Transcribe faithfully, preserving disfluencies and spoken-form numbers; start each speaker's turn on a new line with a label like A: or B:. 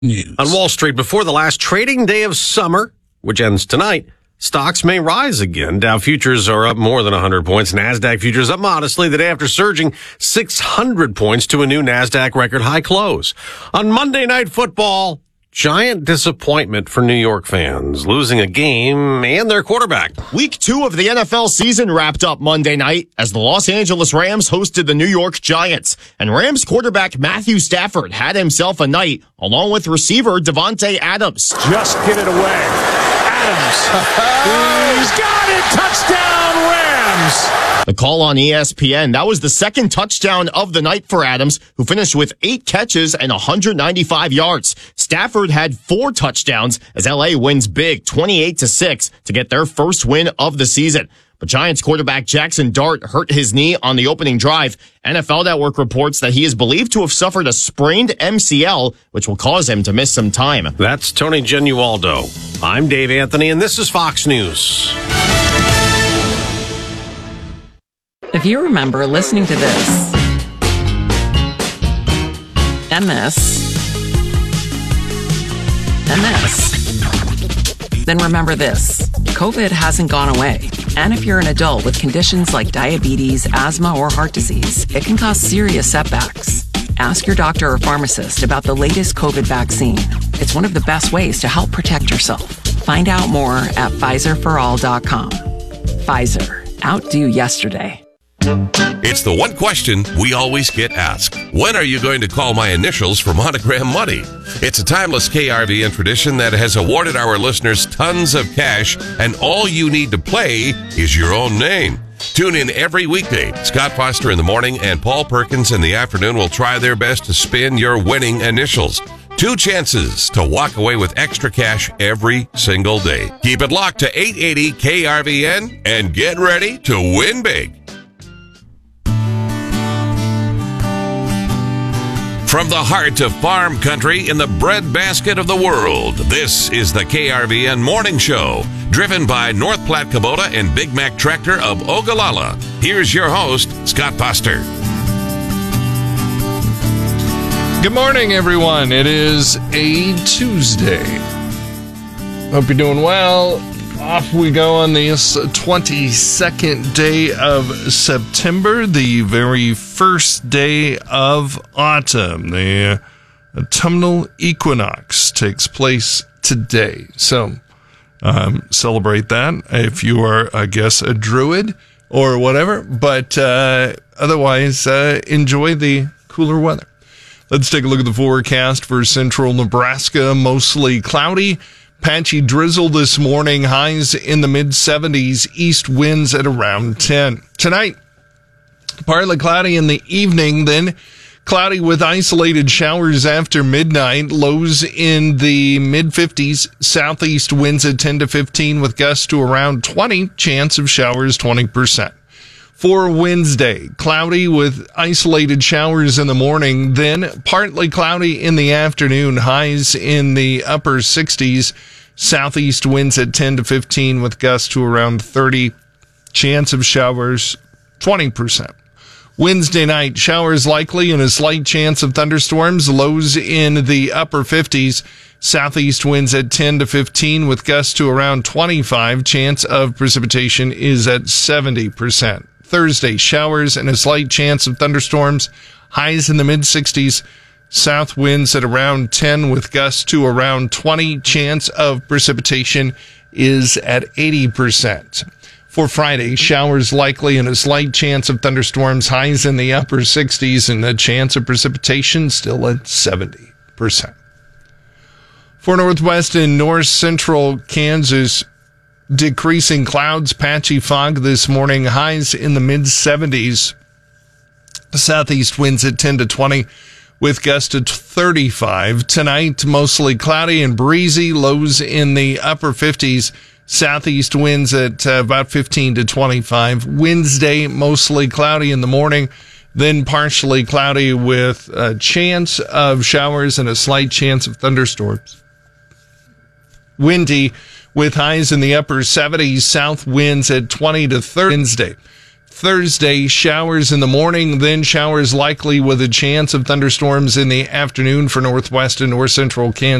A: News.
B: On Wall Street, before the last trading day of summer, which ends tonight, stocks may rise again. Dow futures are up more than one hundred points. NASDAQ futures up modestly the day after surging six hundred points to a new NASDAQ record high close. On Monday Night Football, giant disappointment for New York fans, losing a game and their quarterback.
C: Week two of the N F L season wrapped up Monday night as the Los Angeles Rams hosted the New York Giants. And Rams quarterback Matthew Stafford had himself a night, along with receiver Davante Adams.
D: Just get it away. Adams. He's got it. Touchdown, Rams.
C: The call on E S P N, that was the second touchdown of the night for Adams, who finished with eight catches and one hundred ninety-five yards. Stafford had four touchdowns as L A wins big twenty-eight to six to get their first win of the season. But Giants quarterback Jackson Dart hurt his knee on the opening drive. N F L Network reports that he is believed to have suffered a sprained M C L, which will cause him to miss some time.
B: That's Tony Genualdo. I'm Dave Anthony, and this is Fox News.
E: If you remember listening to this, and this, and this, then remember this. COVID hasn't gone away. And if you're an adult with conditions like diabetes, asthma, or heart disease, it can cause serious setbacks. Ask your doctor or pharmacist about the latest COVID vaccine. It's one of the best ways to help protect yourself. Find out more at Pfizer for all dot com. Pfizer. Outdo yesterday.
F: It's the one question we always get asked. When are you going to call my initials for Monogram Money? It's a timeless K R V N tradition that has awarded our listeners tons of cash, and all you need to play is your own name. Tune in every weekday. Scott Foster in the morning and Paul Perkins in the afternoon will try their best to spin your winning initials. Two chances to walk away with extra cash every single day. Keep it locked to eight eighty K R V N and get ready to win big. From the heart of farm country in the breadbasket of the world, this is the K R V N Morning Show, driven by North Platte Kubota and Big Mac Tractor of Ogallala. Here's your host, Scott Foster.
A: Good morning, everyone. It is a Tuesday. Hope you're doing well. Off we go on this twenty-second day of September, the very first day of autumn. The autumnal equinox takes place today. So um, celebrate that if you are, I guess, a druid or whatever. But uh, otherwise, uh, enjoy the cooler weather. Let's take a look at the forecast for central Nebraska. Mostly cloudy. Patchy drizzle this morning, highs in the mid seventies, east winds at around ten. Tonight, partly cloudy in the evening, then cloudy with isolated showers after midnight, lows in the mid fifties, southeast winds at ten to fifteen with gusts to around twenty, chance of showers twenty percent. For Wednesday, cloudy with isolated showers in the morning, then partly cloudy in the afternoon, highs in the upper sixties, southeast winds at ten to fifteen with gusts to around thirty, chance of showers twenty percent. Wednesday night, showers likely and a slight chance of thunderstorms, lows in the upper fifties, southeast winds at ten to fifteen with gusts to around twenty-five, chance of precipitation is at seventy percent. Thursday, showers and a slight chance of thunderstorms, highs in the mid sixties, south winds at around ten with gusts to around twenty, chance of precipitation is at eighty percent. For Friday, showers likely and a slight chance of thunderstorms, highs in the upper sixties, and the chance of precipitation still at seventy percent. For northwest and north central Kansas, decreasing clouds, patchy fog this morning, highs in the mid seventies. Southeast winds at ten to twenty with gusts at thirty-five. Tonight, mostly cloudy and breezy, lows in the upper fifties. Southeast winds at uh, about fifteen to twenty-five. Wednesday, mostly cloudy in the morning, then partially cloudy with a chance of showers and a slight chance of thunderstorms. Windy with highs in the upper seventies, south winds at twenty to thirty. Wednesday, Thursday, showers in the morning, then showers likely with a chance of thunderstorms in the afternoon for northwest and north central Kansas.